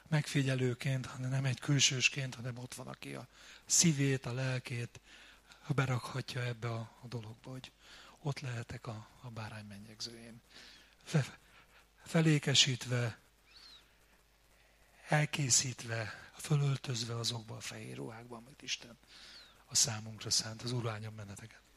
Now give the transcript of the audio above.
megfigyelőként, hanem nem egy külsősként, hanem ott van, aki a szívét, a lelkét berakhatja ebbe a dologba, hogy ott lehetek a bárány mennyegzőjén. Felékesítve, elkészítve, fölöltözve azokba a fehér ruhákba, amit Isten a számunkra szánt, az Úr áldjon benneteket.